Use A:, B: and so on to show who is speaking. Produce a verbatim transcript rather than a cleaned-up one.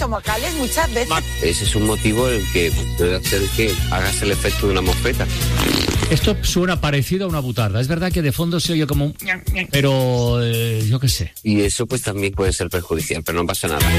A: estomacales muchas veces.
B: Ese es un motivo el que puede hacer que hagas el efecto de una mosqueta.
C: Esto suena parecido a una butarda. Es verdad que de fondo se oye como un... Pero eh, yo qué sé.
B: Y eso pues también puede ser perjudicial, pero no pasa nada.